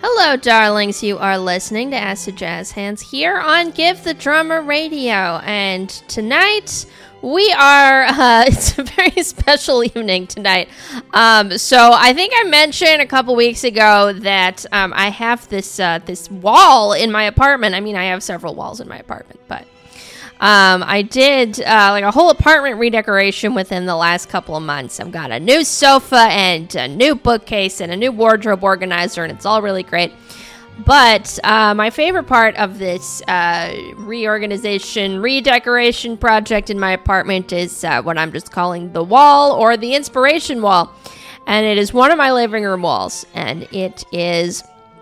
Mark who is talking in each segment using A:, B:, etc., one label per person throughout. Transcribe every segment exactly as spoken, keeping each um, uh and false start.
A: Hello, darlings. You are listening to Acid Jazz Hands here on Give the Drummer Radio. And tonight, we are, uh, it's a very special evening tonight. Um, so I think I mentioned a couple weeks ago that um, I have this, uh, this wall in my apartment. I mean, I have several walls in my apartment, but Um, I did, uh, like a whole apartment redecoration within the last couple of months. I've got a new sofa and a new bookcase and a new wardrobe organizer, and it's all really great. But, uh, my favorite part of this, uh, reorganization, redecoration project in my apartment is, uh, what I'm just calling the wall, or the inspiration wall. And it is one of my living room walls, and it is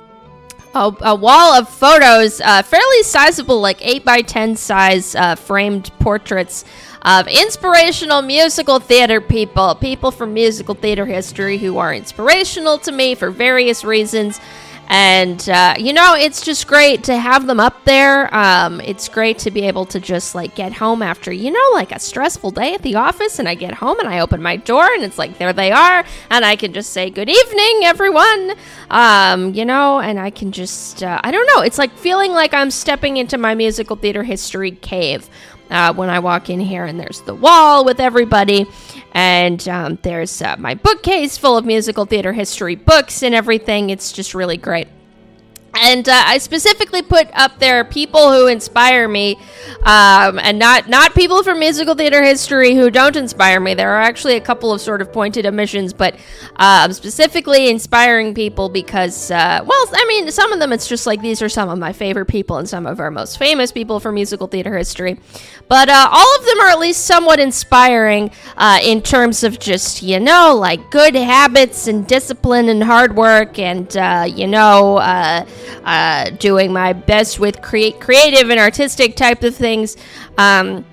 A: A, a wall of photos, uh, fairly sizable, like eight by ten size uh, framed portraits of inspirational musical theater people, people from musical theater history who are inspirational to me for various reasons. And, uh, you know, it's just great to have them up there. Um, it's great to be able to just, like, get home after, you know, like a stressful day at the office, and I get home and I open my door and it's like, there they are, and I can just say, good evening, everyone, um, you know, and I can just, uh, I don't know, it's like feeling like I'm stepping into my musical theater history cave. Uh, when I walk in here, and there's the wall with everybody, and um, there's uh, my bookcase full of musical theater history books and everything. It's just really great. And uh, I specifically put up there people who inspire me, um, and not, not people from musical theater history who don't inspire me. There are actually a couple of sort of pointed omissions, but uh, specifically inspiring people because, uh, well, I mean, some of them it's just like these are some of my favorite people and some of our most famous people from musical theater history. But uh, all of them are at least somewhat inspiring uh, in terms of just, you know, like good habits and discipline and hard work and, uh, you know, uh, Uh, doing my best with create creative and artistic type of things. Um,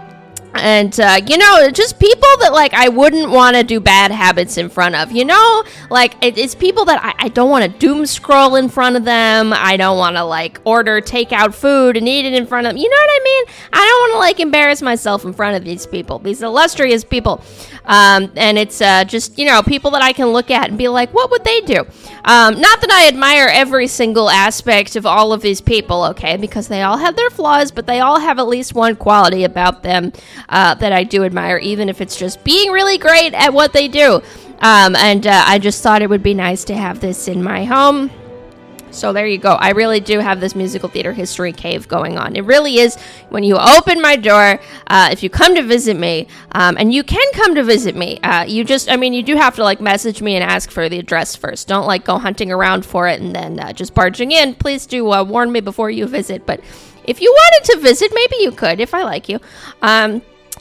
A: and, uh, you know, just people that, like, I wouldn't want to do bad habits in front of, you know? Like, it, it's people that I, I don't want to doom scroll in front of them. I don't want to, like, order takeout food and eat it in front of them. You know what I mean? I don't want to, like, embarrass myself in front of these people, these illustrious people. Um, and it's uh, just, you know, people that I can look at and be like, what would they do? Um, not that I admire every single aspect of all of these people, okay, because they all have their flaws, but they all have at least one quality about them uh, that I do admire, even if it's just being really great at what they do. Um, and uh, I just thought it would be nice to have this in my home. So there you go. I really do have this musical theater history cave going on. It really is when you open my door, uh, if you come to visit me, um, and you can come to visit me, uh, you just, I mean, you do have to, like, message me and ask for the address first. Don't, like, go hunting around for it and then uh, just barging in. Please do uh, warn me before you visit. But if you wanted to visit, maybe you could, if I like you. Um...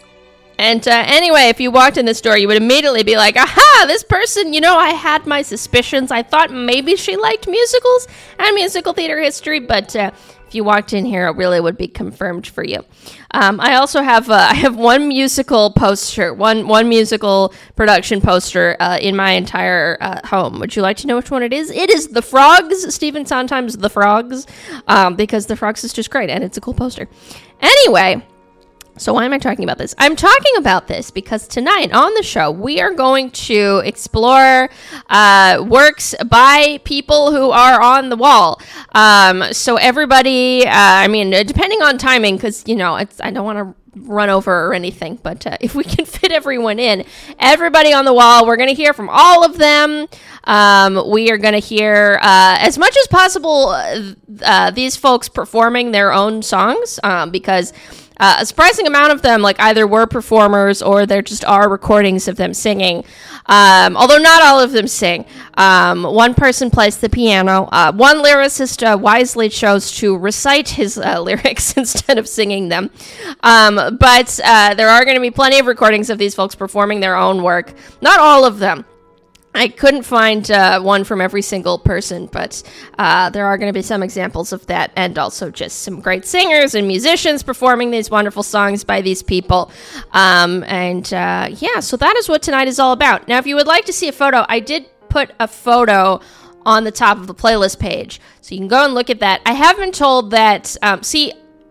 A: And uh, anyway, if you walked in the store, you would immediately be like, aha, this person, you know, I had my suspicions. I thought maybe she liked musicals and musical theater history, but uh, if you walked in here, it really would be confirmed for you. Um, I also have uh, I have one musical poster, one one musical production poster uh, in my entire uh, home. Would you like to know which one it is? It is The Frogs, Stephen Sondheim's The Frogs, um, because The Frogs is just great, and it's a cool poster. Anyway, so why am I talking about this? I'm talking about this because tonight on the show, we are going to explore uh, works by people who are on the wall. Um, so everybody, uh, I mean, depending on timing, because, you know, it's, I don't want to run over or anything, but uh, if we can fit everyone in, everybody on the wall, we're going to hear from all of them. Um, we are going to hear, uh, as much as possible, uh, these folks performing their own songs, um, because Uh, a surprising amount of them, like, either were performers or there just are recordings of them singing. Um, although not all of them sing. Um, one person plays the piano. Uh, one lyricist uh, wisely chose to recite his uh, lyrics instead of singing them. Um, but uh, there are going to be plenty of recordings of these folks performing their own work. Not all of them. I couldn't find uh, one from every single person, but uh, there are going to be some examples of that, and also just some great singers and musicians performing these wonderful songs by these people. Um, and uh, yeah, so that is what tonight is all about. Now, if you would like to see a photo, I did put a photo on the top of the playlist page, so you can go and look at that. I have been told that, um, see,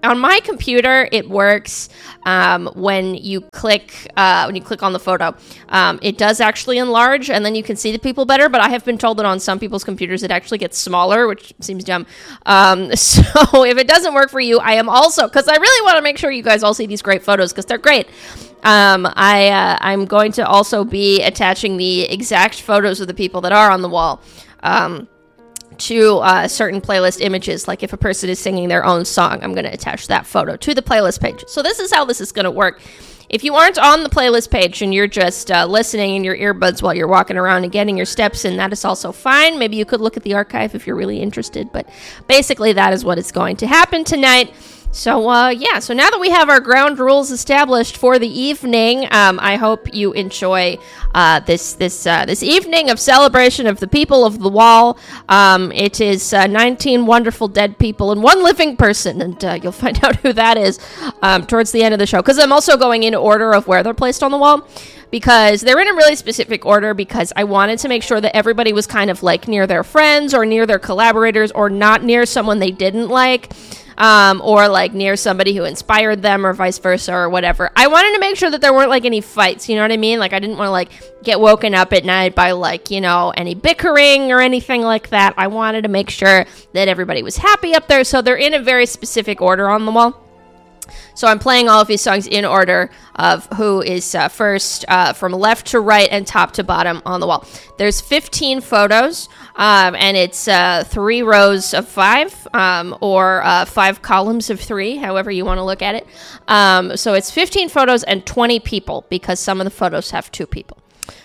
A: on my computer, it works um, when you click uh, when you click on the photo. Um, it does actually enlarge, and then you can see the people better. But I have been told that on some people's computers, it actually gets smaller, which seems dumb. Um, so if it doesn't work for you, I am also, because I really want to make sure you guys all see these great photos because they're great. Um, I uh, I'm going to also be attaching the exact photos of the people that are on the wall. Um, to uh, certain playlist images. Like if a person is singing their own song, I'm going to attach that photo to the playlist page. So this is how this is going to work. If you aren't on the playlist page and you're just uh, listening in your earbuds while you're walking around and getting your steps in, that is also fine. Maybe you could look at the archive if you're really interested, but basically that is what is going to happen tonight. So, uh, yeah, so now that we have our ground rules established for the evening, um, I hope you enjoy uh, this this uh, this evening of celebration of the people of the wall. Um, it is uh, nineteen wonderful dead people and one living person, and uh, you'll find out who that is um, towards the end of the show, because I'm also going in order of where they're placed on the wall, because they're in a really specific order, because I wanted to make sure that everybody was kind of like near their friends or near their collaborators or not near someone they didn't like. Um, or like near somebody who inspired them or vice versa or whatever. I wanted to make sure that there weren't like any fights, you know what I mean? Like I didn't want to like get woken up at night by like, you know, any bickering or anything like that. I wanted to make sure that everybody was happy up there. So they're in a very specific order on the wall. So I'm playing all of these songs in order of who is uh, first uh, from left to right and top to bottom on the wall. There's fifteen photos, um, and it's uh, three rows of five, um, or uh, five columns of three, however you want to look at it. Um, so it's fifteen photos and twenty people, because some of the photos have two people.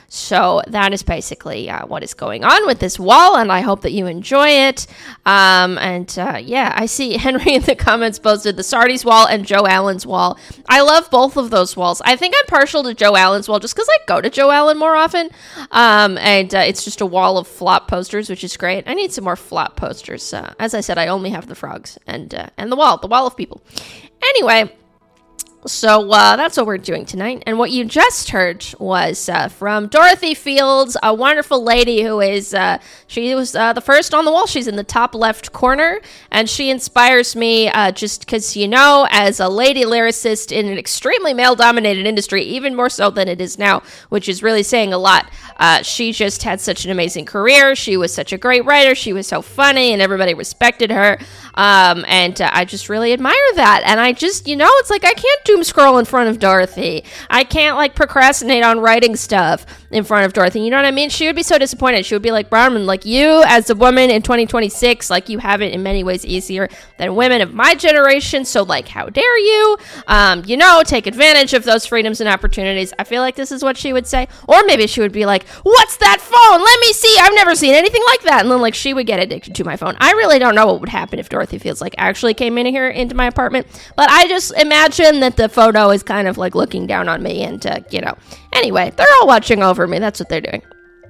A: So that is basically uh, what is going on with this wall, and I hope that you enjoy it. Um, and uh, yeah, I see Henry in the comments posted the Sardi's wall and Joe Allen's wall. I love both of those walls. I think I'm partial to Joe Allen's wall just because I go to Joe Allen more often. Um, and uh, it's just a wall of flop posters, which is great. I need some more flop posters. Uh, as I said, I only have the frogs and uh, and the wall, the wall of people. Anyway. So uh, that's what we're doing tonight. And what you just heard was uh, from Dorothy Fields, a wonderful lady who is, uh, she was uh, the first on the wall. She's in the top left corner. And she inspires me uh, just because, you know, as a lady lyricist in an extremely male-dominated industry, even more so than it is now, which is really saying a lot. Uh, she just had such an amazing career. She was such a great writer. She was so funny and everybody respected her. Um, and uh, I just really admire that. And I just, you know, it's like I can't doom scroll in front of Dorothy. I can't like procrastinate on writing stuff in front of Dorothy. You know what I mean? She would be so disappointed. She would be like, Brownman, like you as a woman in twenty twenty-six, like you have it in many ways easier than women of my generation. So like, how dare you, um, you know, take advantage of those freedoms and opportunities. I feel like this is what she would say. Or maybe she would be like, what's that phone? Let me see. I've never seen anything like that. And then like she would get addicted to my phone. I really don't know what would happen if Dorothy Fields like actually came in here into my apartment. But I just imagine that the photo is kind of like looking down on me and, uh, you know, anyway, they're all watching over me. That's what they're doing.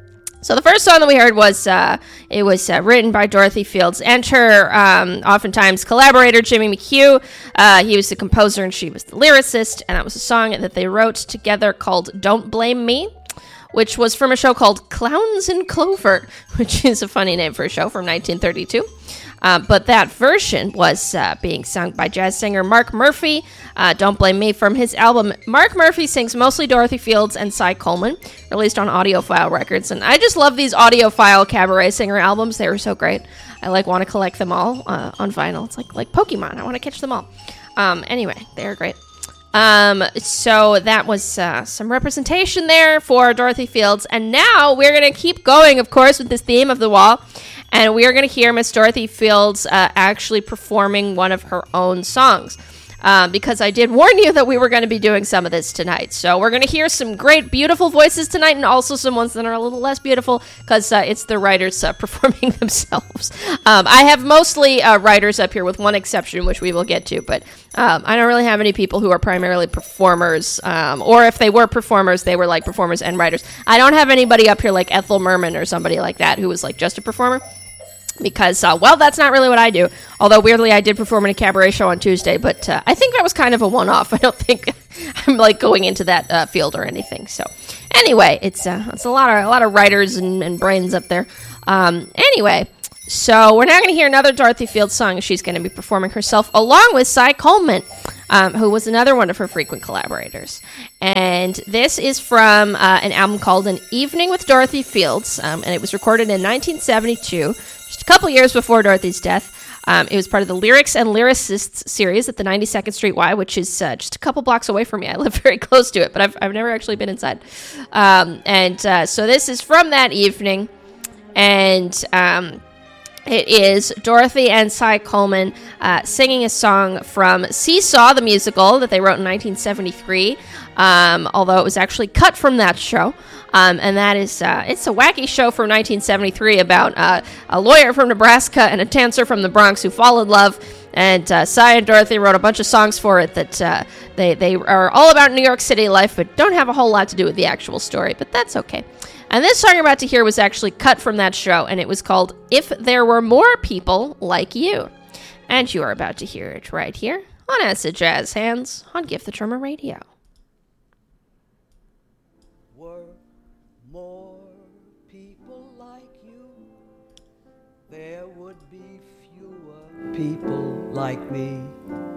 A: So the first song that we heard was, uh, it was uh, written by Dorothy Fields and her, um, oftentimes collaborator, Jimmy McHugh. Uh, he was the composer and she was the lyricist, and that was a song that they wrote together called Don't Blame Me, which was from a show called Clowns in Clover, which is a funny name for a show from nineteen thirty-two. Uh, but that version was uh, being sung by jazz singer Mark Murphy. Uh, Don't Blame Me from his album. Mark Murphy sings mostly Dorothy Fields and Cy Coleman, released on Audiophile Records. And I just love these Audiophile cabaret singer albums. They were so great. I like want to collect them all uh, on vinyl. It's like like Pokemon. I want to catch them all. Um, anyway, they're great. Um, so that was uh, some representation there for Dorothy Fields. And now we're going to keep going, of course, with this theme of the wall. And we are going to hear Miss Dorothy Fields uh, actually performing one of her own songs. Uh, because I did warn you that we were going to be doing some of this tonight. So we're going to hear some great, beautiful voices tonight, and also some ones that are a little less beautiful, because uh, it's the writers uh, performing themselves. Um, I have mostly uh, writers up here, with one exception, which we will get to, but um, I don't really have any people who are primarily performers, um, or if they were performers, they were like performers and writers. I don't have anybody up here like Ethel Merman or somebody like that who was like just a performer. Because, uh, well, that's not really what I do. Although, weirdly, I did perform in a cabaret show on Tuesday, but uh, I think that was kind of a one-off. I don't think I'm, like, going into that uh, field or anything. So, anyway, it's uh, it's a lot of a lot of writers and, and brains up there. Um, anyway, So we're now going to hear another Dorothy Fields song. She's going to be performing herself along with Cy Coleman, um, who was another one of her frequent collaborators. And this is from uh, an album called An Evening with Dorothy Fields, um, and it was recorded in nineteen seventy-two, just a couple years before Dorothy's death. Um, it was part of the Lyrics and Lyricists series at the ninety-second Street Y, which is uh, just a couple blocks away from me. I live very close to it, but I've, I've never actually been inside. Um, and uh, so this is from that evening, and um, it is Dorothy and Cy Coleman uh, singing a song from Seesaw, the musical that they wrote in nineteen seventy-three, um, although it was actually cut from that show. Um, and that is, uh, it's a wacky show from nineteen seventy-three about uh, a lawyer from Nebraska and a dancer from the Bronx who fall in love. And uh, Cy and Dorothy wrote a bunch of songs for it that uh, they, they are all about New York City life, but don't have a whole lot to do with the actual story. But that's okay. And this song you're about to hear was actually cut from that show, and it was called If There Were More People Like You. And you are about to hear it right here on Acid Jazz Hands on Give the Drummer Radio.
B: Were more people like you, there would be fewer people like me.